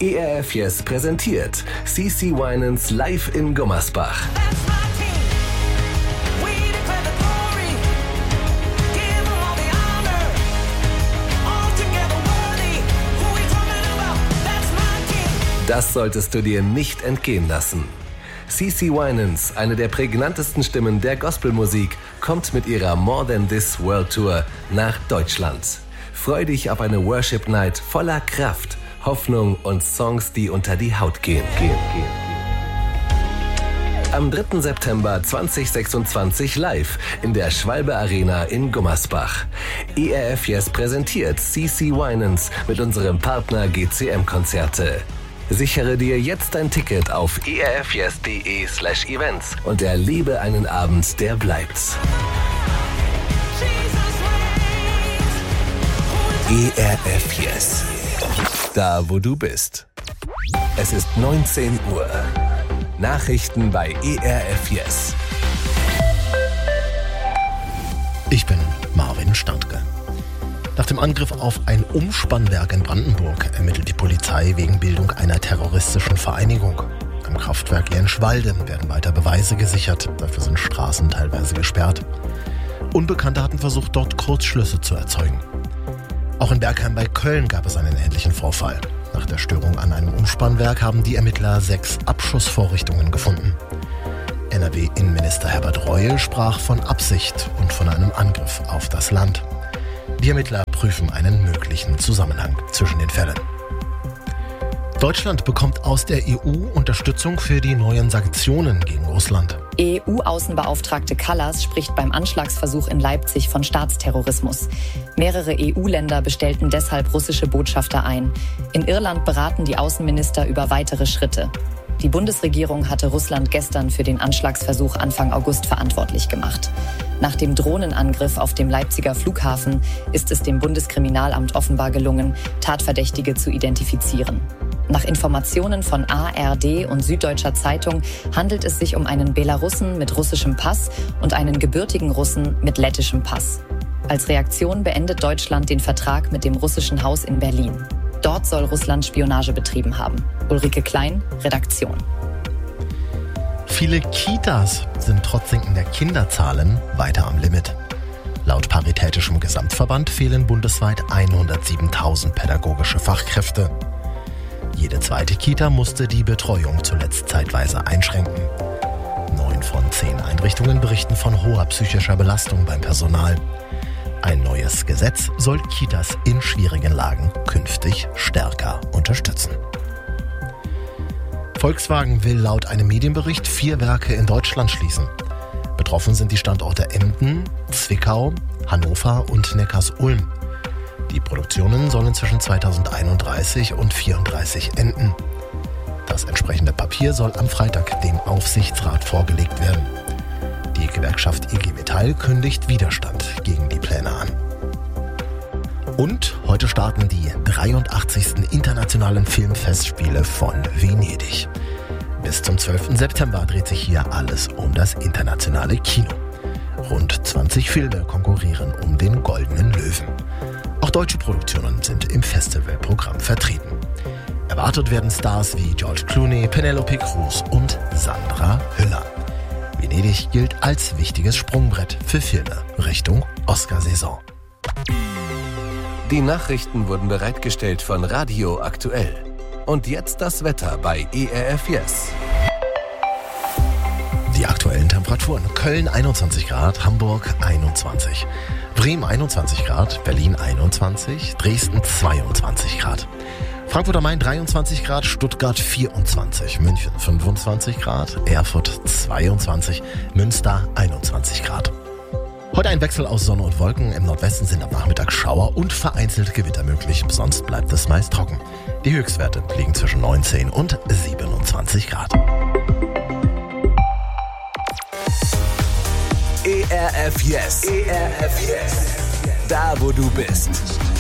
ERF Yes präsentiert CeCe Winans live in Gummersbach. Das solltest du dir nicht entgehen lassen. CeCe Winans, eine der prägnantesten Stimmen der Gospelmusik, kommt mit ihrer More Than This World Tour nach Deutschland. Freu dich auf eine Worship Night voller Kraft, Hoffnung und Songs, die unter die Haut gehen. Am 3. September 2026 live in der Schwalbe Arena in Gummersbach. ERF Yes präsentiert CeCe Winans mit unserem Partner GCM Konzerte. Sichere dir jetzt dein Ticket auf erfyes.de/events und erlebe einen Abend, der bleibt. ERF Yes. Da, wo du bist. Es ist 19 Uhr. Nachrichten bei ERF Yes. Ich bin Marvin Standke. Nach dem Angriff auf ein Umspannwerk in Brandenburg ermittelt die Polizei wegen Bildung einer terroristischen Vereinigung. Am Kraftwerk Jenschwalde werden weiter Beweise gesichert. Dafür sind Straßen teilweise gesperrt. Unbekannte hatten versucht, dort Kurzschlüsse zu erzeugen. Auch in Bergheim bei Köln gab es einen ähnlichen Vorfall. Nach der Störung an einem Umspannwerk haben die Ermittler 6 Abschussvorrichtungen gefunden. NRW-Innenminister Herbert Reul sprach von Absicht und von einem Angriff auf das Land. Die Ermittler prüfen einen möglichen Zusammenhang zwischen den Fällen. Deutschland bekommt aus der EU Unterstützung für die neuen Sanktionen gegen Russland. EU-Außenbeauftragte Kallas spricht beim Anschlagsversuch in Leipzig von Staatsterrorismus. Mehrere EU-Länder bestellten deshalb russische Botschafter ein. In Irland beraten die Außenminister über weitere Schritte. Die Bundesregierung hatte Russland gestern für den Anschlagsversuch Anfang August verantwortlich gemacht. Nach dem Drohnenangriff auf dem Leipziger Flughafen ist es dem Bundeskriminalamt offenbar gelungen, Tatverdächtige zu identifizieren. Nach Informationen von ARD und Süddeutscher Zeitung handelt es sich um einen Belarussen mit russischem Pass und einen gebürtigen Russen mit lettischem Pass. Als Reaktion beendet Deutschland den Vertrag mit dem russischen Haus in Berlin. Dort soll Russland Spionage betrieben haben. Ulrike Klein, Redaktion. Viele Kitas sind trotz sinkender Kinderzahlen weiter am Limit. Laut Paritätischem Gesamtverband fehlen bundesweit 107.000 pädagogische Fachkräfte. Jede zweite Kita musste die Betreuung zuletzt zeitweise einschränken. 9 von 10 Einrichtungen berichten von hoher psychischer Belastung beim Personal. Ein neues Gesetz soll Kitas in schwierigen Lagen künftig stärker unterstützen. Volkswagen will laut einem Medienbericht 4 Werke in Deutschland schließen. Betroffen sind die Standorte Emden, Zwickau, Hannover und Neckarsulm. Die Produktionen sollen zwischen 2031 und 2034 enden. Das entsprechende Papier soll am Freitag dem Aufsichtsrat vorgelegt werden. Die Gewerkschaft IG Metall kündigt Widerstand gegen die Pläne an. Und heute starten die 83. Internationalen Filmfestspiele von Venedig. Bis zum 12. September dreht sich hier alles um das internationale Kino. Rund 20 Filme konkurrieren um den Goldenen Löwen. Auch deutsche Produktionen sind im Festivalprogramm vertreten. Erwartet werden Stars wie George Clooney, Penelope Cruz und Sandra Hüller. Venedig gilt als wichtiges Sprungbrett für Filme Richtung Oscarsaison. Die Nachrichten wurden bereitgestellt von Radio Aktuell. Und jetzt das Wetter bei ERF Yes. Die aktuellen Temperaturen: Köln 21 Grad, Hamburg 21, Bremen 21 Grad, Berlin 21, Dresden 22 Grad. Frankfurt am Main 23 Grad, Stuttgart 24, München 25 Grad, Erfurt 22, Münster 21 Grad. Heute ein Wechsel aus Sonne und Wolken. Im Nordwesten sind am Nachmittag Schauer und vereinzelt Gewitter möglich. Sonst bleibt es meist trocken. Die Höchstwerte liegen zwischen 19 und 27 Grad. ERF Yes. ERF Yes. Da, wo du bist.